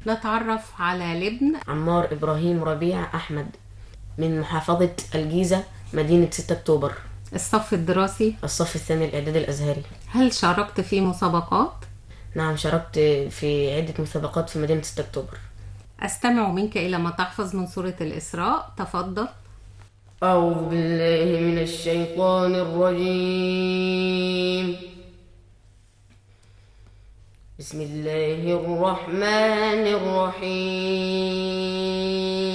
نتعرف على لبن. عمار إبراهيم ربيع أحمد، من محافظة الجيزة، مدينة 6 أكتوبر. الصف الدراسي. الصف الثاني الإعدادي الأزهري. هل شاركت في مسابقات؟ نعم، شاركت في عدة مسابقات في مدينة 6 أكتوبر. أستمع منك إلى ما تحفظ من سورة الإسراء، تفضل. أعوذ بالله من الشيطان الرجيم. بسم الله الرحمن الرحيم.